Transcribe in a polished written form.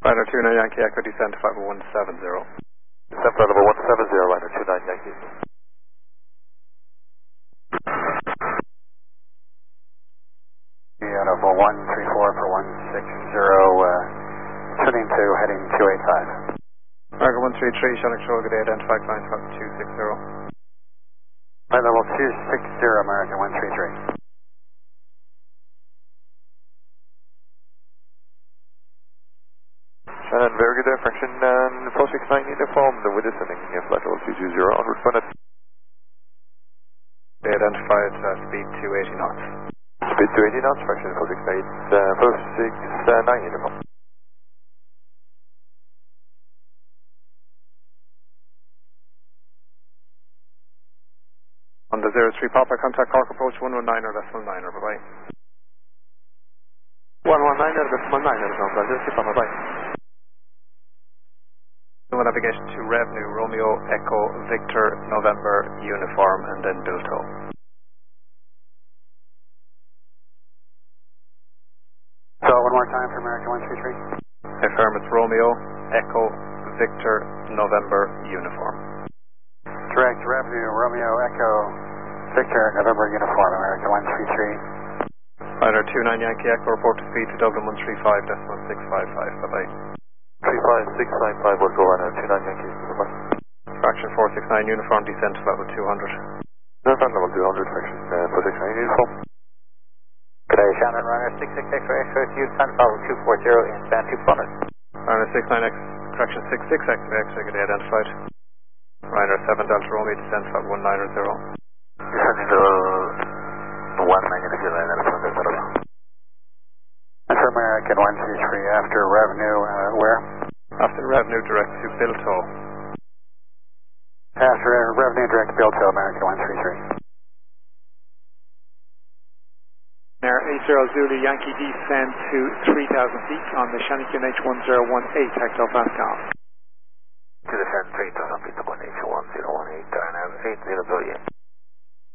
Ryder 29 Yankee Echo, descend to flight level 170. Descend flight level 170, Ryder 29 Yankee. Level 134 for 160, turning to heading 285. America 133, Shannon Control, good day, identify climb flight 260. Flight level 260, American 133. Shannon, very good fraction, and 469 uniform, the wind descending, flight level 220, en route for net. They identified speed 280 knots. Speed 280 knots, fraction 469 uniform. On the 03 Papa, contact Cork approach 119 or decimal 9, bye bye. 119 or decimal 9, contact 03 Papa, bye. Navigation to Revenue, Romeo, Echo, Victor, November, Uniform, and then Bilto. So one more time for American 133. Affirm, it's Romeo, Echo, Victor, November, Uniform. Correct, Revenue, Romeo, Echo, Victor, November, Uniform, American 133. Ryder 29 Yankee Echo, report to speed to Dublin 135.655, bye bye. 35695 will go on 29 Yankee. Fraction 469 uniform, descent to level 200. Descent level 200, fraction 469 uniform. Good day, Shannon, Ryder 66 X-ray, X-ray, descent level 240, inbound 200. Ryder 69X, correction 66 X-ray, good day, identified. Ryder 7 Delta Romeo, descent to level 190. Descending to 190, identified. And for American 123, after Revenue, where? After Revenue, direct to Bilto. After Revenue, direct to Bilto, American 133. Air 80 Zulu Yankee descend to 3,000 feet on the Shannon QNH 1018, Hector Pascal. To descend 3,000 feet to QNH 1018, turn 80 Zulu Yankee.